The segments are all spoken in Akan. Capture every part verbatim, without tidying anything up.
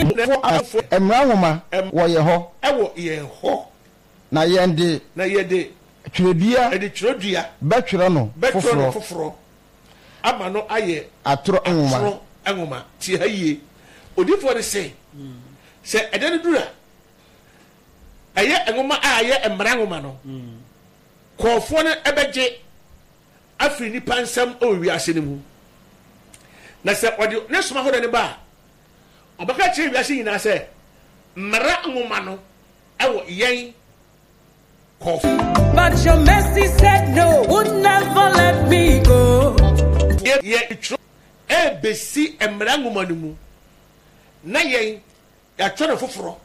emra nwoma wo ye ho e wo ye ho na yende na yede twerɛdua e de twerɛdua bɛtwerɛ no foforo foforo ama no aye atoro nwoma atoro nwoma ti haye odifo de se se ede ne dura aye nwoma aye emra nwoma no kɔfo no ɛbɛgye afiri nipa nsɛm ɔwi ase ne mu na sɛ ɔde ne soma ho ne ba ɔbɛka kyerɛ wi ase nyinaa sɛ mmara nwoma no ɛwɔ yɛn kɔfo. But your mercy said no, would never let me go. yɛ yɛ tro ɛbɛsi mmara nwoma no mu na yɛn yɛatwa no foforɔ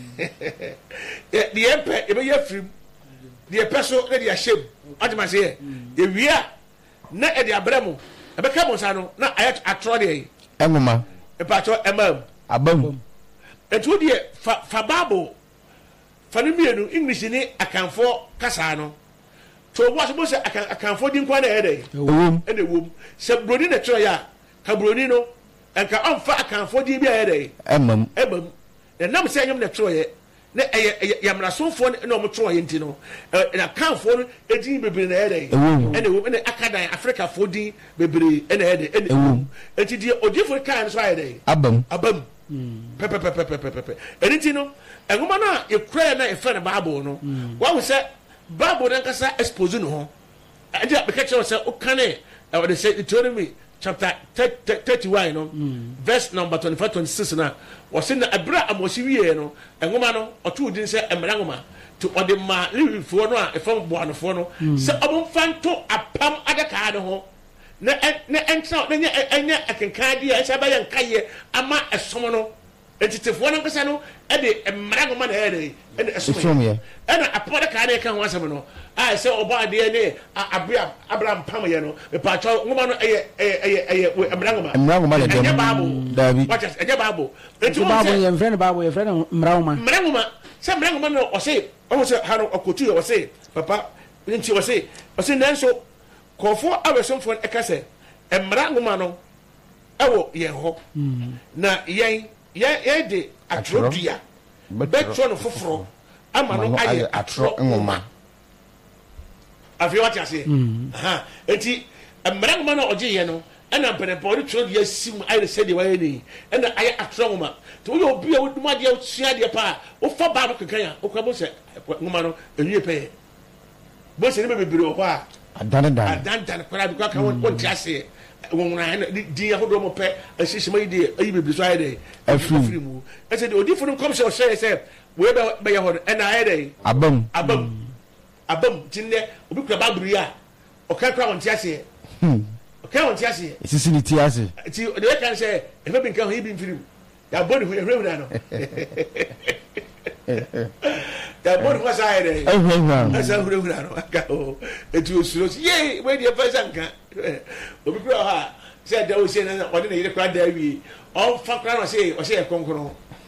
deɛ yɛmpɛ yɛbɛyɛ afirim deɛ pɛ so na deɛ ahyɛm ɔgyema sɛ yɛ yɛwie na ɛde abrɛ mu ɛbɛka mo nsa no na ayɛ atorɔ deɛ nwoma mpatɔ ɛma mu abam ɛtu deɛ fa fa bible fa no mmienu english ne akanfoɔ kasa no to ɔbo aso bo sɛ akanfoɔ di nkwa na ɛyɛ dɛ ewom ɛna ewom sɛ buroni na kyerɛ yɛ a ka buroni no nka ɔmfa akanfoɔ di bi a ɛyɛ dɛ ɛmam ɛmam na nam sɛ ɛnyɛm na kyerɛ yɛ na ɛyɛ ɛyɛ yamrasofoɔ na ɔmo kyerɛ yɛ nti no na akanfoɔ no edin bebree na ɛyɛ dɛ ɛna ewom ɛna akadan afrikafoɔ din bebree ɛna ɛyɛ dɛ ɛna ewom eti deɛ odiifo kan so ayɛ dɛ abam abam pɛpɛpɛpɛpɛpɛ ɛni ti no ɛnwoma no a ekura yɛ na efa ne bible no wɔn sɛ bible no nkasa expose no ho ɛdi a bɛka kyerɛ sɛ ɔkane ɛwɔ de sɛ Deuteronomy chapter thirty one no verse number twenty five twenty six na wɔsi na abira amosi wiye no ɛnwoma no ɔtɔ odin sɛ ɛmɛrɛ nwoma to ɔde ma liwifoɔ no a ɛfam boanofoɔ no sɛ ɔmo nfa nto apam adaka no ho na ɛ na ɛnkyɛn na nyɛ ɛnyɛ ɛkenkan di a ɛsɛ bɛyɛ nkayɛ ama ɛsom no etitifoɔ no nkasa no ɛde mmara nwoma na ɛyɛ dɛ ɛna ɛsom yɛ ɛna apam adaka no ɛka ho asɛm no a ɛsɛ ɔbɔ adeɛ ne abira abira mpam yɛ no epatɔ nwoma no ɛyɛ ɛyɛ ɛyɛ ɛyɛ mmara nwoma mmara nwoma na dɛm ɛnyɛ baabu dabi wɔkyɛ ɛnyɛ baabu eti baabu yɛ nfrɛ ne baabu yɛ frɛ ne mmara nwoma mmara nwoma sɛ mmara nwoma no ɔse ɔmo sɛ ha no ɔkotu yɛ ɔse papa nti ɔse ɔse nanso kɔɔfoɔ awɛsomfoɔ ɛka sɛ mmara nwoma no ɛwɔ yɛn hɔ na yɛn yɛn yɛn de atwerɛdua bɛtwerɛ no foforɔ ama no ayɛ atwerɛ nwoma afei wɔte aseɛ eti mmara nwoma no ɔgye yɛ no ɛna mpɛnɛpɛ ɔde twerɛdua si mu ayɛ sɛdeɛ wɔayɛ ne ɛna ayɛ atwerɛ nwoma nti woyɛ obi a wodum adeɛ wosua adeɛ paa wofa baa no kenkan a wokora bo sɛ nwoma no ɛnwie pɛyɛ bo sɛ ne bebree wɔ hɔ a adanedane adanedane koraa bi kaka wonte aseɛ wɔnwona ɛna din ahodoɔ mo pɛ ahyehyɛma yi deɛ ayi bebree so ayɛ dɛ afiri mu ɛsɛ deɛ odifo no nkɔm sɛ ɔhyɛɛ sɛ wei bɛyɛ hɔ no ɛna ayɛ dɛ abam abam abam nti nnɛ obi kura baaburu yi a ɔka kora wɔnte aseɛ ɔka wɔnte aseɛ esisi ne ti ase nti deɛ ɛka no sɛ ɛfɛ bi nka ho yi bi mfiri mu yɛabɔ ne ho yɛhurahura no yɛabɔ ne ho asa ayɛ dɛ ɛhurahura asa hurahura no aka o ɛti osuro so yee wei deɛ fɛ sɛ nka obi kura hɔ a sɛ da osie na ɔde ne yere kora da awie ɔmfa kora no ɔsɛ ɔsɛ yɛ kɔnkɔn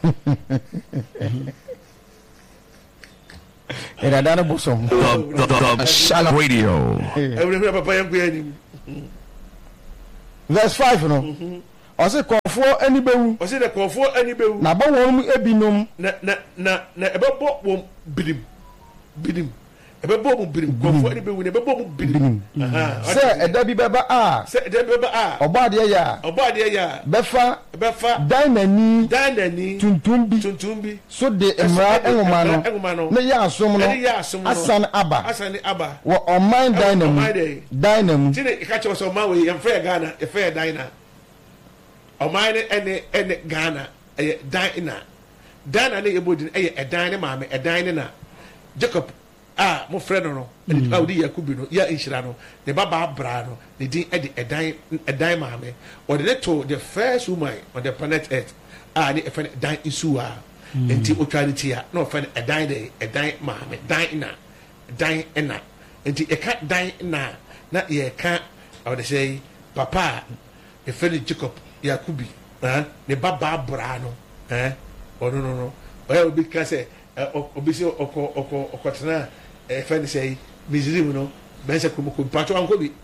ɛdada no bosom Shala Radio ɛwurahura papa yɛn kɔ anim verse five no ɔsɛ kɔɔfoɔ ani bɛwu ɔsɛ dɛ kɔɔfoɔ ani bɛwu na bɔ wɔn mu ebinom na na na na ɛbɛbɔ wɔn birim birim ɛbɛbɔ mu birim kɔɔfoɔ ani bɛwu na ɛbɛbɔ mu birim sɛ ɛda bi bɛba a sɛ ɛda bi bɛba a ɔbɔ adeɛ yɛ a ɔbɔ adeɛ yɛ a bɛfa bɛfa dan n'ani dan n'ani tuntum bi tuntum bi so de mmara nwoma no nwoma no ne yɛ asom no ɛne yɛ asom no asan aba asan aba wɔ ɔman dan na mu dan na mu ti ne ika kyerɛ sɛ ɔman wei yɛmfrɛ yɛ Ghana yɛfrɛ yɛ dan na ɔman ne ɛne ɛne Ghana ɛyɛ dan na dan na ne yɛbɔ din ɛyɛ ɛdan ne maame ɛdan ne na Jacob a mo frɛ no no ɛde a odi Yakubu no yɛ nhyira no ne baba bra no ne din ɛde ɛdan ɛdan maame ɔde ne to the first woman on the planet earth a ne ɛfɛ no ɛdan nsuwa nti otwa ne tia na ɔfɛ no ɛdan de ɛdan maame dan na dan na nti ɛka dan na na yɛka ɔde sɛ papa a ɛfɛ no Jacob Yakubu ɛn ne baba bra no ɛn ɔno no no ɔyɛ obi ka sɛ obi sɛ ɔkɔ ɔkɔ ɔkɔtena ɛfɛ no sɛ Misrim no bɛnsɛ kɔmɔkɔ mpatɔ ankɔ bi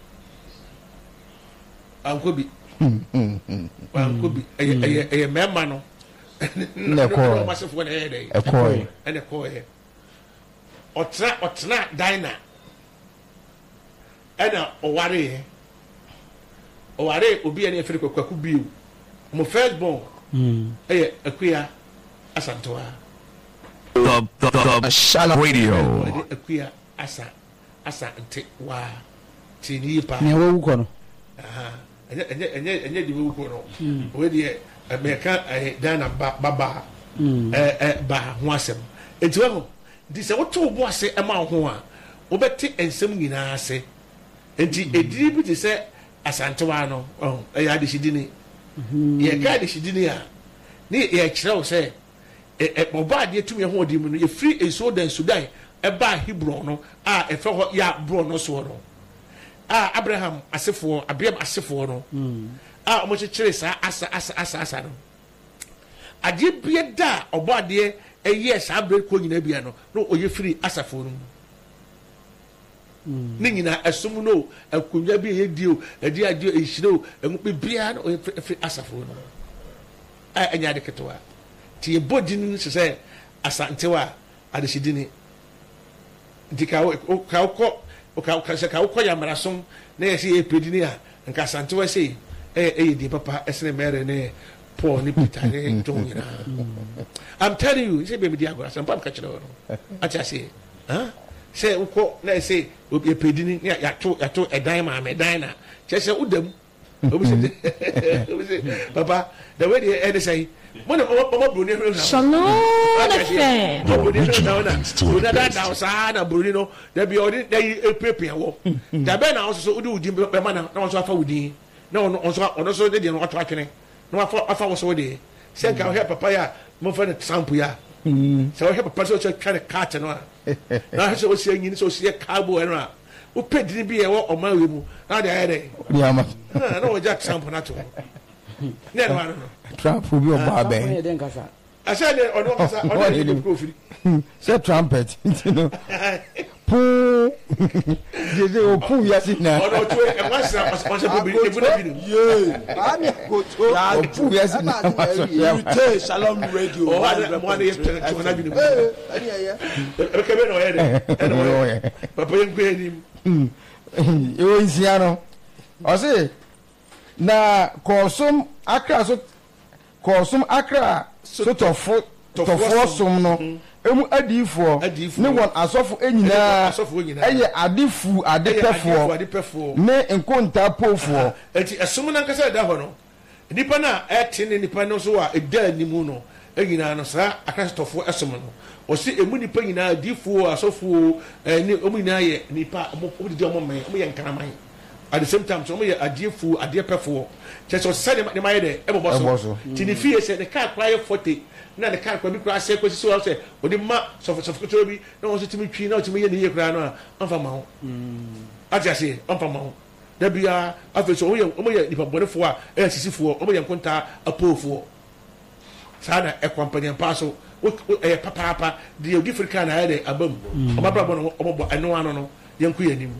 ankɔ bi ankɔ bi ɛyɛ ɛyɛ ɛyɛ mɛɛma no na ko ma se fo na e dey e ko e e ko e otra otra dina ana oware oware obi ene efiri kwaku biu mo first born mm eh akuya asantoa the the, the Shalom Radio akuya asa asa nte wa tini pa ne wo ko no aha enye enye enye enye di wo ko no we de America eh dana baba eh eh ba ho asem enti wo di se wo to bo ase e ma ho a wo beti ensem nyina ase enti ediri bi ti se asantewa no oh e ya de shidini ye ga de shidini a ni ye kire wo se e oba de tumi ho odi mu no ye free eso dan sudan e ba Hebron no a e fe ho ya bro no so no a Abraham asefo Abraham asefo no a mo chekire sa asa asa asa asa no ade bia da oba de e yes abre ko nyina bia no no oye free asafo no ni nyina asum no akunwa bi ye dio adi adi ehiro enwe bia no free asafo no a enya de ketwa ti body no se asantewa ade shidini dika ka ko ka ka se ka ko ya marasom na ye se e pedini a nka asantewa se eh eh di papa esne mere ne Paul ni Peter ne to nyina I'm telling you say baby dia go asam pam ka kire no acha se huh say uko na say obi pedini ya to ya to edan ma me dan na che se udam obi se obi se papa the way they eh say mo na mo mo bruni no Shalom FM mo bruni no na na da da sa na bruni no da bi odi da yi pepe wo da be na so udi udi be ma na na so afa udi na ono ono so de de no ato atwene na afa afa wo so de se ka help papa ya mo fa na sample ya so help papa so so kind of cat no na so so yin so so cabo no a o pedini bi e wo o ma we mu na de aye de ya ma na na o jack sample na to ne no no trap bi o ba be ne den kasa asa de ono kasa ono de ko firi say trumpet you know pu je o pu ya si na ono to e ma sa o se bi e bu na bi ye ba mi ko to o pu ya si na you take Shalom Radio o wa de mo de to na bi ni eh ani ya e ke be no ye de e no ye papa yen ko ni e o isia no o se na kosum akra so kosum akra so tofo tofo som no emu adifo ne won asofo enyina eye adifu adepefo ne enkonta pofo enti esum na nkasa da ho no nipa na ete ne nipa no so a eda animu no enyina no sa akastofo esum no o si emu nipa nyina adifu asofo ni omu nyina ye nipa omu di omu men omu ye nkanaman at the same time so omu ye adifu adepefo cheso sade ne maye de e bobo ti ni fie se ne ka kwai forty na ne kan kwa bi kura se kwesi so se odi ma so so kotoro bi na won so timi twi na timi ye ne ye kura no a amfa ma ho mm atia se amfa ma ho da bia afi so oye oye nipa bonefo a e sisifo oye nkonta apofo sana e company pa so e papa papa de odi frika na ye abam o ma bra bono o mo eno ano no yenku yanim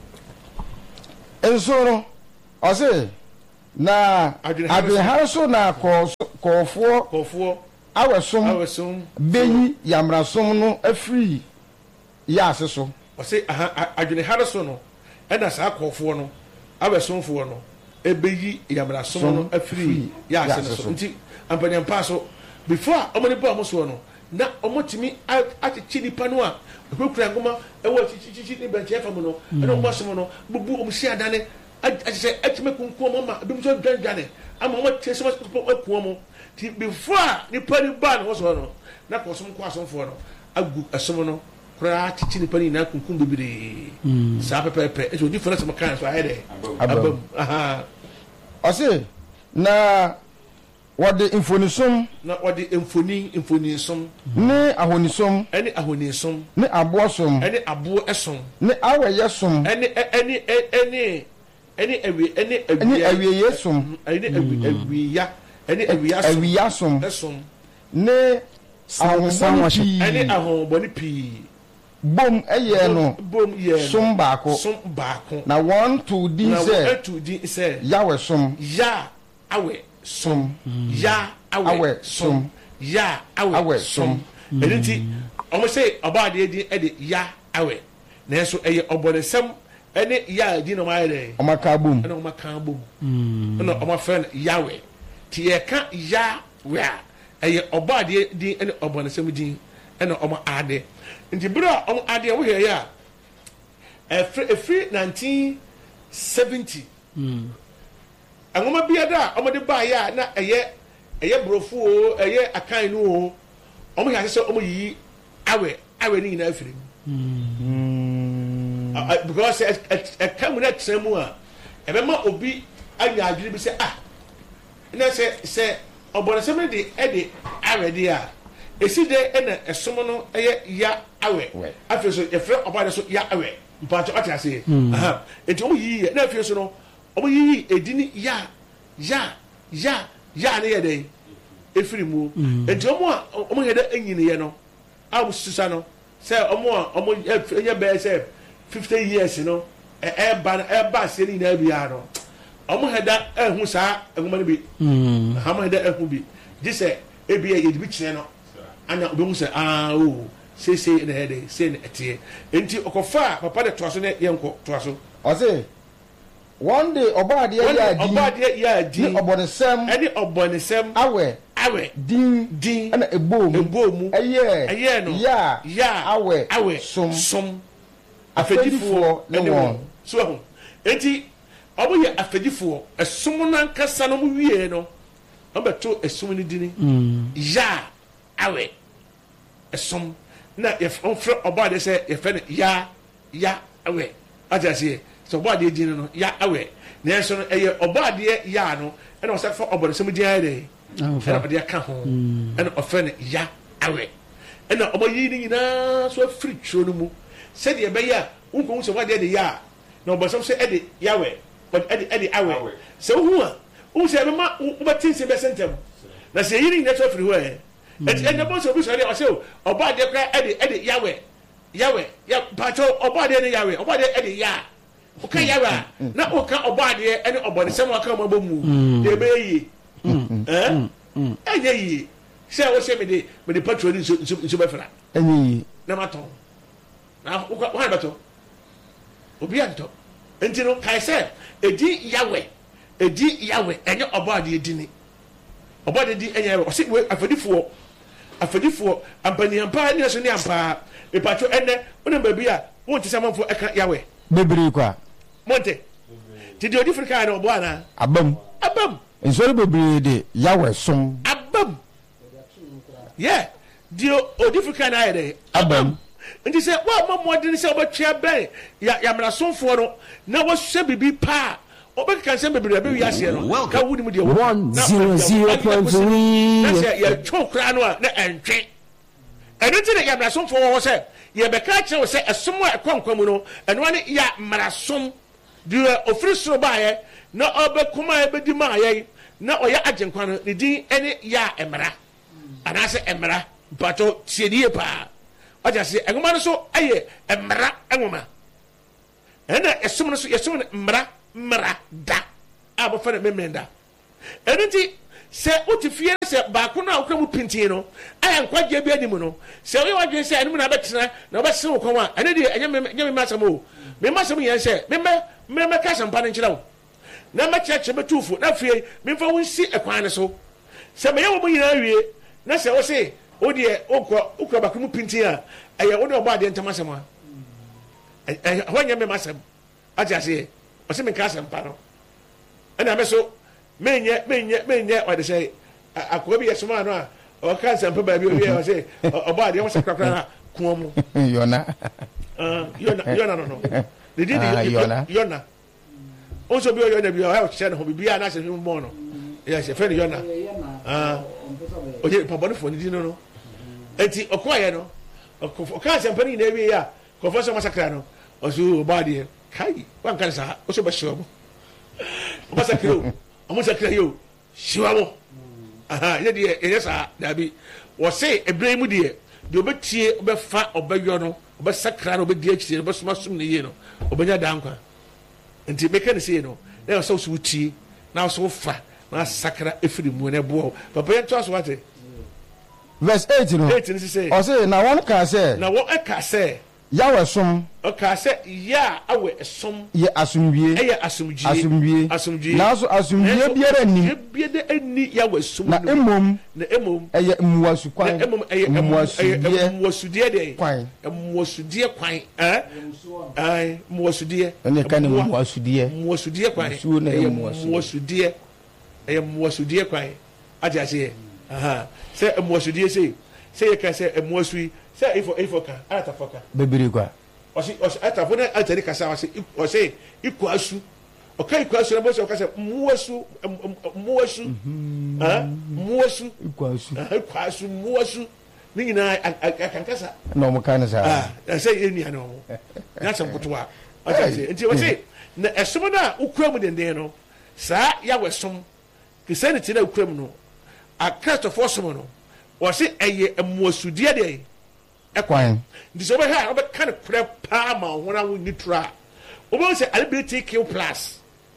enso no o se na adwen so na ko kofo kofo awesom awesom beyi yamrasom no afiri ya aseso o se aha adwene haraso no e na sa kofo no awesomfo no ebeyi yamrasom no afiri ya aseso nti ampanya paso before omoni pa mo so no na omotimi atichi nipa no a ekura ngoma e wo chichichi ni benche fa mo no e no mo so no bubu omsi adane ajise atime kunkum mo ma bi mo so dwanwane ama mo tese mo ku mo ti before ni pani ban wo so no na ko so ko asomfo no agu asom no kura chichi ni pani na kunkum bibiri sa pepepe e so difference mo kan so ayede abam aha ose na wode infonisom na wode infoni infonisom ne ahonisom ene ahonisom ne abosom ene abo esom ne aweyesom ene ene ene ene awi ene awi awiyesom ene awi awiya ene awiyasom awiyasom esom ne ahonboni ene ahonboni pi bom eye no bom ye som baako som baako na one to din say na one to din say yawe som ya awe som ya awe som ya awe som ɛno nti ɔmo sɛ ɔbaa deɛ din ɛde ya awe nanso ɛyɛ ɔbɔnesɛm ɛne ya din na ɔmo ayɛ dɛ ɔmo aka bom ɛna ɔmo aka bom ɛna ɔmo afɛ no yawe ti yɛka yawe a ɛyɛ ɔbaa deɛ din ɛne ɔbɔnesɛm din ɛna ɔmo ade nti bere a ɔmo ade a wohɛ yɛ a ɛfiri ɛfiri nineteen seventy ɛnwoma biara a ɔmo de baa yɛ a na ɛyɛ ɛyɛ borɔfo o ɛyɛ akan no o ɔmo yɛ asɛ ɔmo yiyi awɛ awɛ ne nyinaa afiri mu because ɛka mu na kyerɛ mu a ɛbɛma obi anya adwene bi sɛ ah na sɛ sɛ ɔbɔnsɛm de ɛde awɛ de a esi de ɛna ɛsom no ɛyɛ ya awɛ afei so yɛfrɛ ɔbaa de so ya awɛ mpatsɔ ɔte ase aha eti ɔmo yiyi yɛ na afei so no ɔmo yiyi edini ya ya ya ya ne yɛ dɛ efiri mu eti ɔmo a ɔmo yɛ dɛ enyini yɛ no a ɔmo sisa no sɛ ɔmo a ɔmo ɛnyɛ bɛyɛ sɛ fifty years no ɛɛba no ɛɛba aseɛ ne nyinaa biara no ɔmo yɛ dɛ ɛho saa ɛnwoma no bi ɔmo yɛ dɛ ɛho bi gye sɛ ebi yɛ yɛde bi kyerɛ no ana obi mu sɛ aa o seesei na yɛ dɛ sei na ɛteɛ nti ɔkɔfa a papa de toa so ne yɛn kɔ toa so. ɔse one day ɔbaadeɛ yɛ adi ɔbaadeɛ yɛ adi ne ɔbɔnesɛm ɛne ɔbɔnesɛm awɛ awɛ din din ɛna ebom ebom ɛyɛ ɛyɛ no ya ya awɛ awɛ som som afɛdifoɔ ne wɔn so ɛho eti ɔmo yɛ afɛdifoɔ ɛsom nankasa no mo wie no ɔmo bɛto ɛsom ne dini ya awɛ ɛsom na yɛfrɛ ɔbaadeɛ sɛ yɛfrɛ no ya ya awɛ ɔte aseɛ sɛ ɔbaadeɛ din no ya awɛ nanso no ɛyɛ ɔbaadeɛ ya no ɛna ɔsɛ fɔ ɔbɔnsɛm din ayɛ dɛ ɛna ɔde aka ho ɛna ɔfrɛ no ya awɛ ɛna ɔmo yi ne nyinaa so afiri turo no mu sɛdeɛ ɛbɛyɛ a nkɔhu sɛ wadeɛ de ya na ɔbɔnsɛm sɛ ɛde yawɛ ɛde ɛde awɛ sɛ wohu a wohu sɛ ɛbɛma wobɛte nsɛm bɛsɛ ntɛm na sɛ ɛyi ne nyinaa so afiri hɔ ɛ ɛti ɛnna bɔ sɛ obi sɔrɔ deɛ ɔsɛ o ɔbaadeɛ kora ɛde ɛde yawɛ yawɛ ya pàtó ɔbaadeɛ ne yawɛ ɔbaadeɛ ɛde ya ɔka yawɛ a na ɔka ɔbaadeɛ ɛne ɔbɔnisɛm ɔka ɔmo abɔ mu deɛ ɛbɛyɛ yie ɛɛ ɛnyɛ yie sɛ ɔsɛ mi de mi de patrol ni nso nso nso bɛfra ɛnyɛ yie na ma tɔn na ɔka wɔn abɛtɔ obi antɔ nti no kae sɛ edi yawɛ edi yawɛ ɛnyɛ ɔbaadeɛ dini ɔbaadeɛ di ɛnyɛ yawɛ ɔsi wɛ afɛdifoɔ. afɛdifoɔ ampaniampa ne ɛso ne ampaa ipatwo ɛnɛ wonam baabi a wonte sɛ amanfoɔ ɛka yawɛ bebree kɔ a monte nti deɛ ɔdi firi kaa no ɔboa anaa abam abam nsɔre bebree de yawɛ som abam yɛ deɛ ɔdi firi kaa no ayɛ dɛ abam nti sɛ woama mmɔden sɛ wobɛtwea bɛn yamrasomfoɔ no na wɔhwɛ biribi paa ɔbɛkeka nsɛm bebree ɛbɛwi aseɛ no ka wonim deɛ one zero zero point three na sɛ yɛtwe koraa no a na ɛntwe ɛno nti ne yɛmmarasomfoɔ wɔ hɔ sɛ yɛbɛka kyerɛ wo sɛ ɛsom a ɛkɔ nkwa mu no ɛnoa ne yɛ mmarasom deɛ ɔfiri soro baeɛ na ɔbɛkom a ɛbɛdi ma ayɛn na ɔyɛ agyenkwa no ne din ne yɛ a mmara anaasɛ mmara mpatɔ tiedie paa ɔgye aseɛ ɛnwoma no so ɛyɛ mmara nwoma ɛna ɛsom no so yɛsom no mmara mmara da a bɔfa no memmen da ɛno nti sɛ wote fie sɛ baako no a wokura mu pintin no ayɛ nkwagyeɛ bi anim no sɛ woyɛ wadwene sɛ ɛnom na bɛtena na wobɛsere wo kɔn a ɛne deɛ ɛnyɛ mema asɛm o mema asɛm yɛn sɛ memmɛka asɛmpa no nkyerɛ wo na mɛkyerɛkyerɛ bɛtuufo na afei memfa wo nsi ɛkwan no so sɛ mɛyɛ wɔ mu nyinaa wie na sɛ wo se wodeɛ wokura baako mu pintin a ɛyɛ wode ɔbɔ adeɛ ntam asɛm a hɔ nyɛ mema asɛm ate aseɛ ɔsɛ menka asɛmpa no ɛna me so menyɛ menyɛ menyɛ ɔde sɛ akɔba bi yɛ soma no a ɔka nsɛmpa baabi owie ɔsɛ ɔbɔ adeɛ wɔsɛ korakora no koa mu yɔna yɔna yɔna no no ne din de yɔna ɔnso bi ɔyɔna bi ɔyɛ ɔkyerɛ ne ho biribiara na asɛ fi mu bɔɔ no yɛ fɛ ne yɔna ɔyɛ pabɔnefoɔ ne din no no enti ɔkɔɔyɛ no ɔka asɛmpa no nyinaa wie a kɔfɔ sɛ ɔmasakra no ɔso ɔbɔ adeɛ kai wanka ne saa ɔsɛ bɛhyɛ ɔmo ɔmasakra o ɔmasakra yi o hyia mo yɛ deɛ yɛyɛ saa daabi wɔse ɛberɛ mu deɛ deɛ ɔbɛtie ɔbɛfa ɔbɛyɔ no ɔbɛsakra no ɔbɛdi akyire no ɔbɛsoma som ne yie no ɔbɛnya daa nkwa nti mɛka ne sei no na ɛwɔ sɛ wosɛ wotie na wosɛ wofa na asakra ɛfiri mu na ɛboɔ papa yɛntoa so wate verse eight no eight ni say ɔse na wɔn ka sɛ na wɔn ɛka sɛ yawɛ som ɔka sɛ ya awɛ ɛsom yɛ asomdwie ɛyɛ asomdwie asomdwie asomdwie nanso asomdwie biara nim biara ani yawɛ som na emom na emom ɛyɛ mmuasu kwan na emom ɛyɛ mmuasudeɛ mmuasudeɛ de kwan mmuasudeɛ kwan ɛ ɛɛ mmuasudeɛ ɛne ka ne mmuasudeɛ mmuasudeɛ kwan nsuo na ɛyɛ mmuasudeɛ ɛyɛ mmuasudeɛ kwan agye aseɛ aha sɛ mmuasudeɛ sɛ sɛ yɛ ka sɛ mmuasu yi sɛ ifo ifo ka atafo ka bebree kwa ɔsi ɔsi atafo na atari kasa ɔsi ɔsi ikwasu ɔka ikwasu na bɔ sɛ ɔka sɛ mmuasu mmuasu ah mmuasu ikwasu ikwasu mmuasu ne nyinaa akankasa na ɔmo ka ne saa ah ɛsɛ yɛ nua no na sɛ nkotoa ɔka sɛ nti ɔsi na ɛsom na ukura mu denden no saa yawɛ som kristianity na ukura mu no akristofo som no ɔsi ɛyɛ mmuasudeɛ deɛ ɛkwan nti sɛ ɔbɛhwɛ a ɔbɛka no korɛ paa ma ɔhona wo nni toro a wobɛhu sɛ alebrity kill plus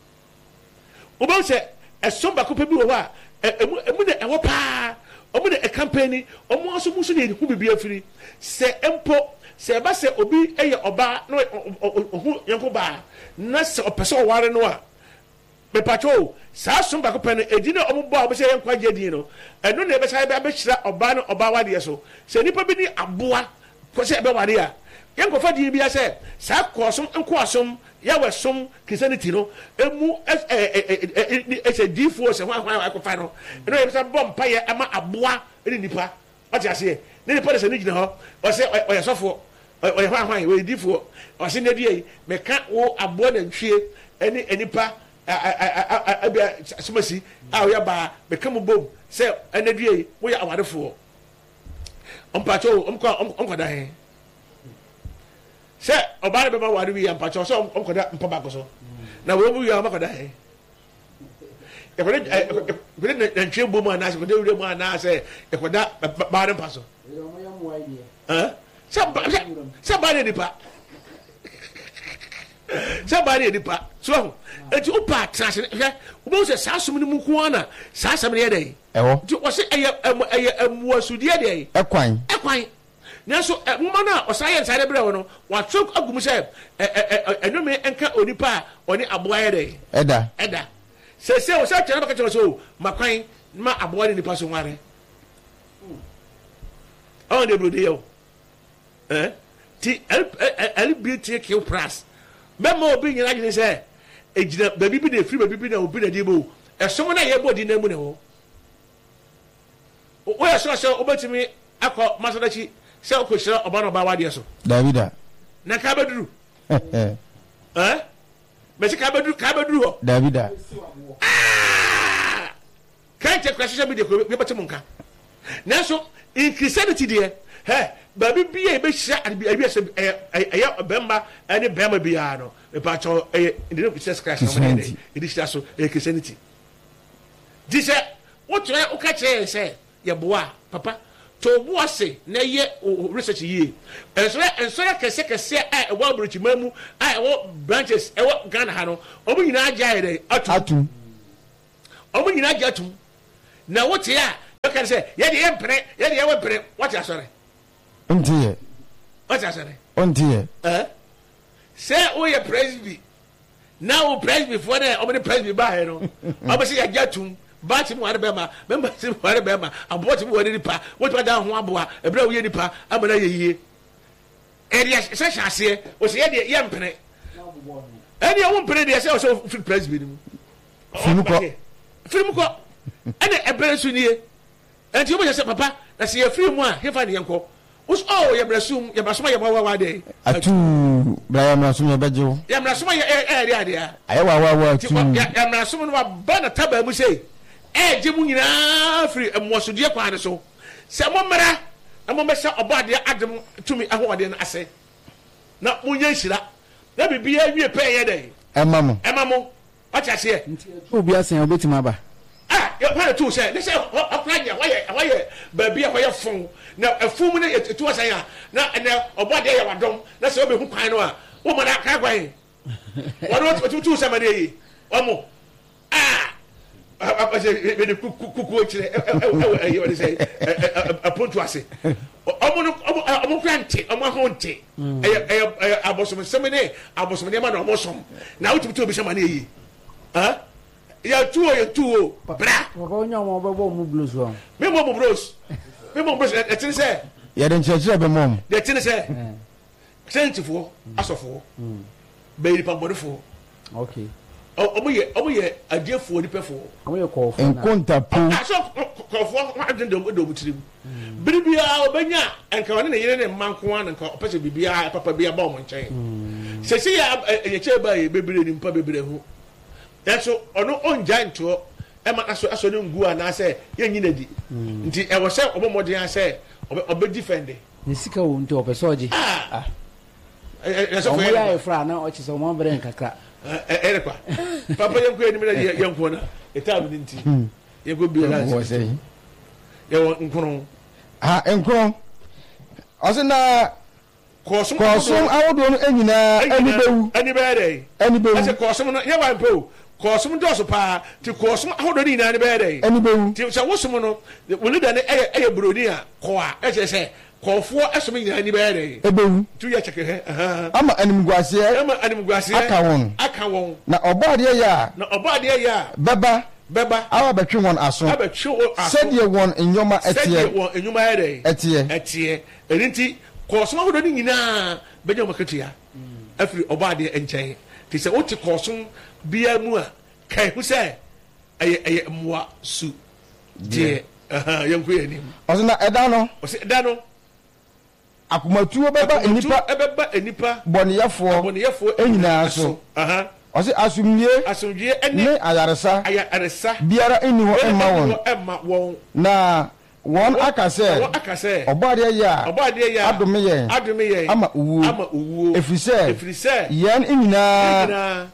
wobɛhu sɛ ɛsom baako pɛ bi wɔ hɔ a ɛmu na ɛwɔ paa ɔmo na ɛkampani ɔmo nso mu nso na ɛhu biribi afiri sɛ mpo sɛ ɛba sɛ obi ɛyɛ ɔbaa na ɔho yɛnko baa na sɛ ɔpɛ sɛ ɔware no a mepatwo saa som baako pɛ no ɛdi na ɔmo bɔ a ɔbɛsɛ yɛn kwagye din no ɛno na ɛbɛsɛ ɛbɛhyira ɔbaa no ɔbaa wadeɛ so sɛ nipa bi ni aboa kɔsɛ ɛbɛware a yɛn nkɔfa din bi sɛ saa kɔɔsom nkoasom yɛwɛ som christianity no emu ɛɛ ɛsɛ diifoɔ sɛ hwan hwan akɔfa no ɛno yɛ bɛsɛ bɔ mpayɛ ama aboa ɛne nipa ɔte aseɛ ne nipa de sɛ ne gyina hɔ ɔsɛ ɔyɛ sɔfoɔ ɔyɛ hwan hwan ɔyɛ diifoɔ ɔsɛ ne deɛ yi mɛka wo aboa nantwie ɛne nipa abi asomasi a ɔyɛ baa bɛka mu bom sɛ ɛnɛ dua yi woyɛ awarefoɔ ɔmpatwo ɔmkɔ ɔmkɔda he sɛ ɔbaa no bɛma ware wi mpatwo sɛ ɔmkɔda mpa baako so na wɔn mu wi a ɔmkɔda he yɛkɔda yɛkɔda nantwie bom anaasɛ yɛkɔda wura mu anaasɛ yɛkɔda baa no mpa so sɛ baa no yɛ nipa sɛ baa no yɛ nipa so eti o pa trase hwɛ o bɛ sɛ saa som ne mu ko ana saa asɛm ne yɛ dɛ ɛwɔ nti ɔsɛ ɛyɛ ɛyɛ ɛmuasudeɛ deɛ ɛkwan ɛkwan nanso nwoma no a ɔsan yɛ nsa de brɛ wɔ no watwerɛ agu mu sɛ ɛnome nka onipa a ɔne aboa yɛ dɛ ɛda ɛda sɛsɛ wɔ sɛ kyerɛ no bɛka kyerɛ sɛ o ma kwan ma aboa ne nipa so nware ɔn de brode yɛ o ɛn ti ɛli bi tie kill pras bɛma obi nyina gyene sɛ egyina baabi bi na efiri baabi bi na obi na di bo ɛsom na yɛ bɔ di na mu na hɔ wɔyɛ sɔ sɛ ɔbɛtumi akɔ masadachi sɛ ɔkɔ hyerɛ ɔba na ɔba wadeɛ so davida na ka bɛduru ɛn mɛsi ka bɛduru ka bɛduru hɔ davida kan kyɛ kura social media ko bi bɛtɛ mu nka nanso in christianity deɛ hɛ baabi bi a yɛbɛhyia adebi adebi ɛsɛ ɛyɛ ɛyɛ bɛrima ɛne bɛrima biara no epaatɔ ɛyɛ ndinu jesus christ na wɔn yɛ dɛ ɛdi hyia so ɛyɛ christianity di sɛ wotɔ woka kyerɛ yɛn sɛ yɛboa papa to bu ase na yɛ research yie nsɔrɔ nsɔrɔ kɛseɛ kɛseɛ a ɛwɔ aburukyima mu a ɛwɔ branches ɛwɔ ghana ha no wɔn nyinaa agye ayɛ dɛ atum wɔn nyinaa agye atum na wote a bɛka sɛ yɛde yɛ mpere yɛde yɛ wɔ mpere wɔte asɔre nti yɛ wɔte asɔre nti yɛ ɛɛ sɛ woyɛ presby na wo presby foɔ dɛ ɔmo ne presby baayɛ no ɔmo sɛ yɛagye atum baati mu wari bɛrima bɛrima ti mu wari bɛrima aboɔ ti mu wari nipa wotu ada ho aboa ebile a woyɛ nipa ama na yɛ yie ɛdi ɛsɛ hyɛ aseɛ ɔsɛ yɛ deɛ yɛ mpene ɛdi ɛwɔ mpene deɛ ɛsɛ ɔsɛ firi presby ni mu firi mu kɔ firi mu kɔ ɛna ɛbɛrɛ nso nie ɛnti wɔn yɛ sɛ papa na sɛ yɛ firi mu a hefa ne yɛn kɔ wosu ɔɔ yɛ brɛsum yɛ brɛsum yɛ bɔ wawa de. atu bra yɛ brɛsum yɛ bɛ gye wo. yɛ brɛsum yɛ ɛ ɛyɛ de adeɛ. ayɛ wa wa wa atu. yɛ brɛsum no wa ba na taba mu sɛ ɛɛgye mu nyinaa firi mmuasudeɛ kwan ne so sɛ mo mmara na mo bɛhyɛ ɔbɔ adeɛ adem tumi ahoɔden no ase na mo nyɛ nhyira na biribi awie pɛɛ yɛ dɛ. ɛma mo. ɛma mo ɔte aseɛ. obi asɛn obetumi aba. a yɛ pa na tu sɛ ne sɛ ɔkora nyɛ wɔyɛ wɔyɛ baabi a wɔyɛ fon na ɛfun mu ne yɛ tu ɔsɛn a na ɛnɛ ɔbɔ adeɛ yɛ wadɔm na sɛ ɔbɛhu kwan no a wɔn mo na aka kwan wɔn wɔn tu tu sɛ ma ne yɛ wɔn mo a I say me the kuku chire e what say aponto ase omo no omo kwante omo honte e e abosom semene abosom de ma no omo som na wututu obi shama na yi ha ya tuo ya tuo bra papa onya mo bebo mu blues wo me mo bros me mo bros e tin say ya den chechire be mom de tin say sentifo asofo be ni pambodefo okay ọmọ yẹ ọmọ yẹ adiẹfo nípẹfo. ọmọ yẹ kọfọ náà nkontapo. aṣọ kọfọ wọn adi ndé ọmọdé ọmọtiri mu. biribi a ọbẹnya nka wọn ne yẹn ne mma nko wa nka ọpẹsẹ biribi a papa bi aba ọmọ nkyɛn. sese yɛ ɛyɛkyɛ ba yɛ bebree ni mpa bebree ho. ɛso ɔno ɔngya ntoɔ ɛma aso aso ne ngu anaasɛ yɛn nyina di. nti ɛwɔ sɛ ɔbɔ mɔden asɛ ɔbɛ difɛnde. ne sika wo nti ɔpɛ sɛ ɔgye. ɔmo yɛ ayɛ fura na ɔkyɛ sɛ ɔmo abɛrɛ nkakra. ɛrɛ kwa papa yɛn kɔ anim na yɛn kɔ na ɛtaa mi ni nti yɛn kɔ bia lansi yɛwɔ nkono. ha nkono ɔsi na kɔɔsum kɔɔsum ahodoɔ no nyinaa ɛni bɛwu ɛni bɛyɛ dɛ ɛni bɛwu ɛsɛ kɔɔsum no yɛ wa mpe o kɔɔsum dɔɔso paa ti kɔɔsum ahodoɔ no nyinaa ɛni bɛyɛ dɛ ɛni bɛwu ti sɛ wosom no wòle da ne ɛyɛ ɛyɛ buroni a kɔɔ a ɛkyɛ sɛ kɔɔfoɔ ɛsom nyinaa ɛni bɛyɛ dɛ ɛbɛwu tu yɛ kyɛkɛ hɛ ama animguaseɛ ama animguaseɛ aka wɔn aka wɔn na ɔbɔ adeɛ yɛ a na ɔbɔ adeɛ yɛ a bɛba bɛba awa bɛtwe wɔn aso abɛtwe wɔn aso sɛdeɛ wɔn nneɛma sɛdeɛ ɛteɛ wɔn enyuma yɛ dɛ ɛteɛ ɛteɛ ɛni nti kɔɔsum ahodoɔ no nyinaa bɛgye wɔn akatua afiri ɔbɔ adeɛ nkyɛn te sɛ wote kɔɔsum bia mu a kan ho sɛ ɛyɛ ɛyɛ mmoa su deɛ yɛn ko yɛ anim ɔsi na ɛda no ɔsi ɛda no akomatuo bɛba nipa ɛbɛba nipa bɔneyɛfoɔ abɔneyɛfoɔ ɛnyinaa so ɔsi asumdie asomdwie ne ayaresa ayaresa biara ɛni hɔ ɛma wɔn ɛma wɔn na wɔn aka sɛ wɔn aka sɛ ɔbɔ adeɛ yɛ a ɔbɔ adeɛ yɛ a adome yɛn adome yɛn ama owuo ama owuo efiri sɛ efiri sɛ yɛn nyinaa nyinaa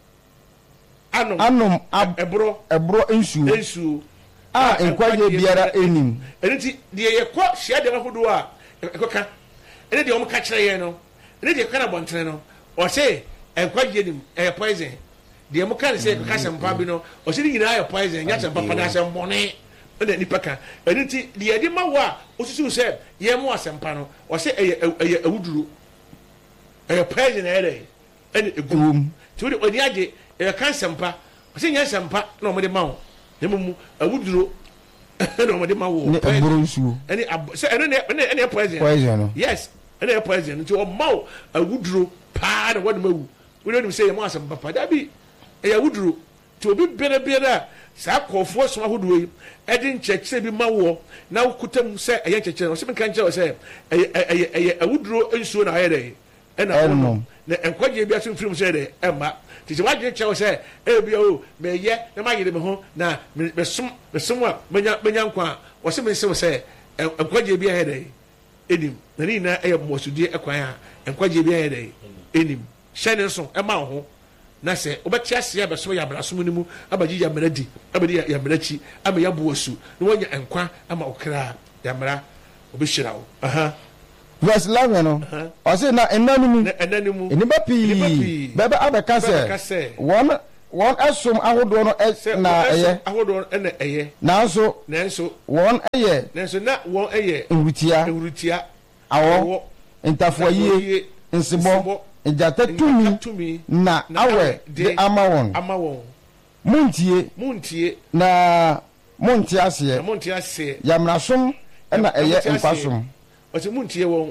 anom anom ab ɛborɔ ɛborɔ nsuo nsuo a nkwagye biara ɛnim ɛno nti deɛ yɛkɔ hyia deɛ ahodoɔ a ɛkɔka ɛne deɛ wɔn ka kyerɛ yɛn no ɛne deɛ ɛkɔ na bɔntene no ɔsɛ nkwagye nim ɛyɛ poison deɛ mo ka ne sɛ ɛkɔka asɛmpa bi no ɔsɛ ne nyinaa yɛ poison nyɛ asɛmpa pa na asɛmbɔne ɛna nipa ka ɛno nti deɛ yɛde ma wo a osusu sɛ yɛn mo asɛmpa no ɔsɛ ɛyɛ ɛyɛ awuduro ɛyɛ poison ɛyɛ dɛ ɛna egum tí o de ɔni agye ɛyɛ ka asɛmpa ɔsɛ nyɛ asɛmpa na ɔmo de ma wo na emu mu awuduro ɛna ɔmo de ma wo ne ɛborɔ nsuo ɛne abo sɛ ɛno ne ɛne ɛne poison poison no yes ɛne ɛyɛ poison nti ɔma wo awuduro paa na wɔde ma wu wɔde nim sɛ yɛ mo asɛmpa pa dabi ɛyɛ awuduro nti obi biara biara saa kɔɔfoɔ som ahodoɔ yi ɛde nkyɛkyerɛ bi ma woɔ na wokuta mu sɛ ɛyɛ nkyɛkyerɛ no ɔsɛ menka nkyerɛ wo sɛ ɛyɛ ɛyɛ ɛyɛ awuduro nsuo na ayɛ dɛ ɛna ɔnom na nkwagye bi aso mfiri mu sɛ dɛ ɛmma nti sɛ woadwene kyerɛ wo sɛ ɛbia o mɛyɛ na mayere me ho na mesom mesom a menya menya nkwa a wɔsɛ mense wo sɛ nkwagye bi ayɛ dɛ ɛnim na ne nyinaa ɛyɛ mmɔsodie ɛkwan a nkwagye bi ayɛ dɛ ɛnim hyɛ ne nso ɛma wo ho na sɛ wobɛte aseɛ abɛsom yɛ abrasom no mu abagye yamena di abɛde yamena akyi ama yɛabo asu na woanya nkwa ama wo kra yamera wobɛhyira wo verse eleven no ɔsɛ na ɛna no mu ɛna no mu nnipa pii bɛbɛ abɛka sɛ wɔn wɔn ɛsom ahodoɔ no na ɛyɛ ahodoɔ ɛna ɛyɛ nanso nanso wɔn ɛyɛ nanso na wɔn ɛyɛ nhurutia nhurutia awɔ ntafoɔyie nsebɔ gyata tumi na awɛ de ama wɔn ama wɔn muntie muntie na monte aseɛ monte aseɛ yamrasom ɛna ɛyɛ nkwasom ɔsɛ muntie wɔn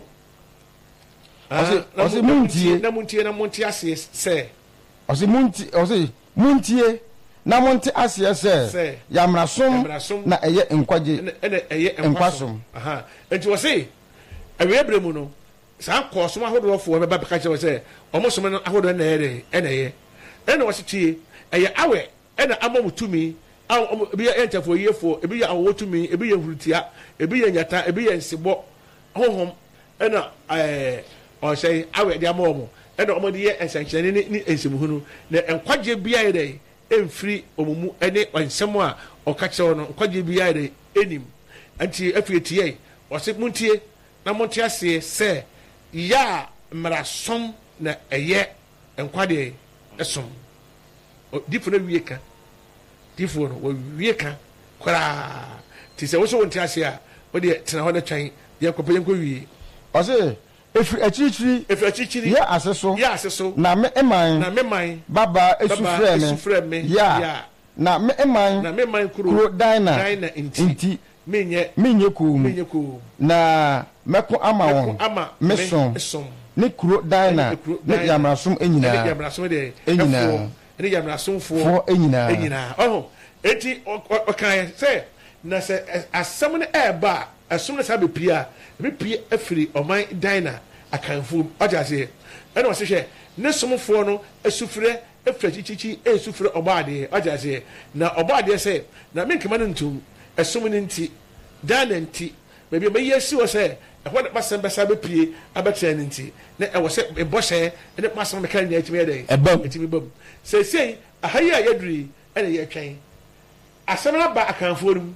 ɔsɛ ɔsɛ muntie na muntie na monte aseɛ sɛ ɔsɛ muntie ɔsɛ muntie na monte aseɛ sɛ yamrasom na ɛyɛ nkwagye ɛna ɛyɛ nkwasom aha nti wɔsɛ ɛwɛ brɛ mu no saa kɔɔsom ahodoɔ foɔ bɛba bɛka kyerɛ wɔ sɛ ɔmo som no ahodoɔ na ɛyɛ dɛ ɛna ɛyɛ ɛna wɔsi tie ɛyɛ awɛ ɛna ama mo tumi awo ɔmo ebi yɛ ɛntɛfoɔ yiefoɔ ebi yɛ awɔ tumi ebi yɛ nhurutia ebi yɛ nyata ebi yɛ nsebɔ honhom ɛna ɛɛ ɔhyɛ awɛ de ama ɔmo ɛna ɔmo de yɛ nsɛnkyerɛnne ne ne nsemuhunu na nkwagye bia yɛ dɛ ɛmfiri ɔmo mu ɛne nsɛm a ɔka kyerɛ no nkwagye bia yɛ dɛ ɛnim nti afiri tie ɔsi mo ntie na mo nte aseɛ sɛ yɛ a mmarasom na ɛyɛ nkwadeɛ ɛsom difo no wie ka difoɔ no wɔwie ka koraa nti sɛ wo so wo nte ase a wode tena hɔ no twɛn yɛnkɔpɛ yɛnkɔ wie ɔse efiri akyirikyiri ɛfiri akyirikyiri yɛ ase so yɛ ase so na me man na me man baba esu baba frɛ me esu frɛ me ya ya na me man na me man kuro kuro dina dina nti nti menyɛ menyɛ kurom menyɛ ko na mɛko ama wɔn ama me som som ne kuro dina ne kuro ne Dinah. yamrasom ɛne enyinaa yamrasom de Enyinaa. ɛne yamrasomfoɔ fo enyinaa ɛnyinaa ɔho eti ɔkan sɛ na sɛ ɛ- asɛm no ɛɛba a ɛsom no saa bɛpie a ɛbɛpie afiri ɔman dina akanfo mu ɔgye aseɛ ɛna ɔse hwɛ ne somfoɔ no asufrɛ afiri akyikyi ɛsufrɛ ɔbɔ adeɛ ɔgye aseɛ na ɔbɔ adeɛ sɛ na menkema no ntom ɛsom no nti dina nti baabi a bɛyi asi wɔ sɛ ɛhɔ ne masɛm bɛsa bɛpie abɛkyerɛ no nti na ɛwɔ sɛ ɛbɔhyɛ ne masɛm meka nyinaa atumi yɛ dɛn Ɛbam. atumi bam seesei aha yi a yɛduru yi ɛna yɛtwɛn asɛm no aba akanfoɔ no mu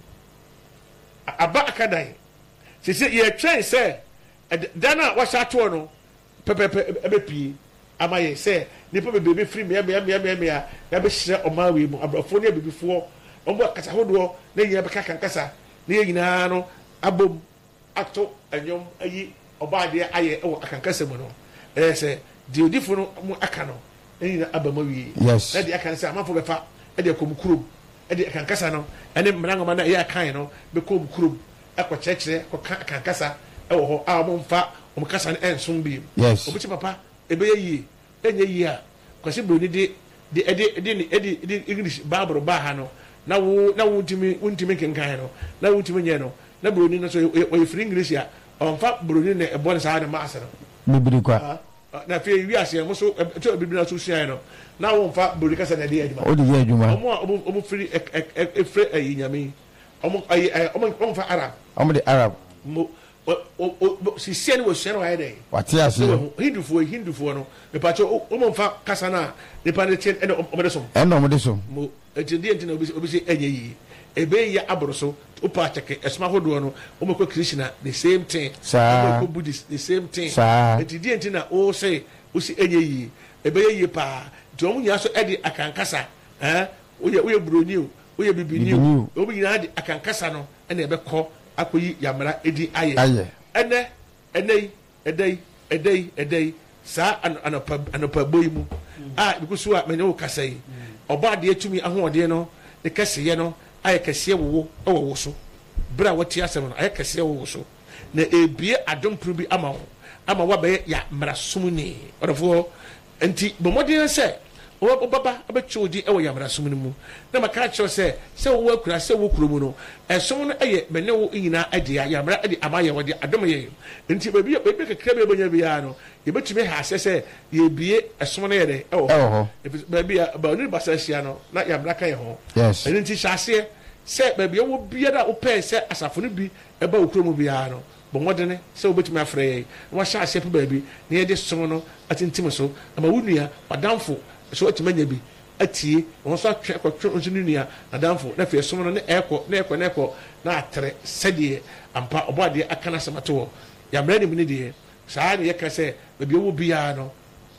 A- aba akadan seesei yɛtwɛn sɛ ɛd- dan a wɔhyɛ atoɔ no pɛpɛpɛ ɛbɛpie ama yɛ sɛ nipa bebree bɛfiri mmea mmea mmea mmea mmea yɛbɛhyerɛ ɔman wei mu aborɔfoɔ ne abibifoɔ wɔn bɔ kasa ahodoɔ na nyinaa bɛka kankasa na yɛn nyinaa no abom ato ɛnyɔm ayi ɔbaadeɛ ayɛ ɛwɔ akankasa mu no ɛyɛ sɛ deɛ odifo no mu aka no na nyinaa aba mu awie Yes. na deɛ aka no sɛ amanfo bɛfa ɛde akɔ mu kurom ɛde akankasa no ɛne mmara nwoma no a ɛyɛ akan no bɛkɔ mu kurom ɛkɔ kyerɛkyerɛ kɔka akankasa ɛwɔ hɔ a wɔn mfa wɔn kasa no ɛnsom bi Yes. obi kyi papa ɛbɛyɛ yie ɛnyɛ yie a kwasi buroni de de ɛde ɛde ne ɛde ɛde english bible baa ha no na wo na wo ntumi wo ntumi nkenkan no na wo ntumi nyɛ no na buroni no so ɔyɛ ɔyɛ firi english a ɔnfa buroni na ɛbɔ ne saa ne maase no bibiri kwa Ah, ah, na afei wi aseɛ mo so ɛtɛ bibiri na so suae no na wo nfa buroni kasa na ɛde yɛ adwuma o de yɛ adwuma ɔmo a ɔmo ɔmo firi ɛ ɛ ɛ efiri ɛyi nyame yi ɔmo ɛyi ɛ ɔmo ɔmo nfa arab ɔmo de arab mo ɔ ɔ ɔ sisia ne wɔ sua no wayɛ dɛ wate aseɛ hindufoɔ yi hindufoɔ no nipakyɛ ɔmo nfa kasa na nipa ne tiɛ ɛna ɔmo de som ɛna ɔmo de so mo eti deɛ nti na obi obi se ɛnyɛ yie ebe yɛ aboro so opa akyɛkɛ ɛsoma ahodoɔ no ɔmo kɔ krishna the same thing Saa. ɔmo kɔ buddhist the same thing Saa. eti deɛ nti na ɔɔsɛ ɔsi ɛnyɛ yie ebe yɛ yie paa nti ɔmo nyinaa so ɛde akankasa ɛɛ oyɛ oyɛ buroni o oyɛ bibini Bibini o. o ɔmo nyinaa de akankasa no ɛna ɛbɛkɔ akɔyi yamara edi ayɛ Ayɛ. ɛnɛ ɛnɛ yi ɛdɛ yi ɛdɛ yi ɛdɛ yi saa an- anɔpa anɔpa bɔ yi mu a ebi so a mɛ ne wo kasa yi ɔbɔ adeɛ tumi ahoɔden no ne kɛseɛ no ayɛ kɛseɛ wowo ɛwɔ wo so bere a wɔte asɛm no ayɛ kɛseɛ wɔ wo so na ebie adomporo bi ama wo ama wabɛyɛ yɛ mmarasom ni ɔdɔfoɔ nti bɔ mmɔden sɛ wɔ- wɔbɛba abɛtwe wo din ɛwɔ yamrasom no mu na maka kyerɛw sɛ sɛ wowɔ akura sɛ wo kuro mu no ɛsom no ɛyɛ mene wo nyinaa adea yamra ɛde ama yɛ wɔde adom yɛ nti baabi baabi kakra bi ɛbɛnya biara no yɛbɛtumi ha asɛ sɛ yɛbie ɛsom no yɛ dɛ ɛwɔ Ɛwɔ hɔ. Ɛfiri sɛ baabi a baoni basa ahyia no na yamra ka yɛ ho Yes. ɛno nti hyɛ aseɛ sɛ baabi ɛwɔ biara a wopɛɛ sɛ asafo no bi ɛba wo kuro mu biara no bɔ mmɔdene sɛ wobɛtumi afrɛ yɛ na wahyɛ aseɛ po baabi na yɛde som no atentim so ama wo nua wadamfo so atumi anya bi atie wɔn nso atwe kɔtwe nso ne nua adamfo na afei som no ne ɛkɔ ne ɛkɔ ne ɛkɔ na atere sɛdeɛ ampa ɔbɔ adeɛ aka no asɛm ato hɔ yɛammerɛ nim ne deɛ saa ne yɛka sɛ baabi ɛwɔ biara no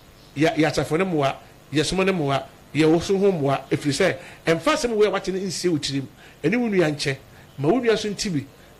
yɛ yɛ asafo ne mmoa yɛ som ne mmoa yɛ wo so ho mmoa ɛfiri sɛ ɛmfa asɛm wei a wate no nsie wo tirim ɛne wo nua nkyɛ ma wo nua so nti bi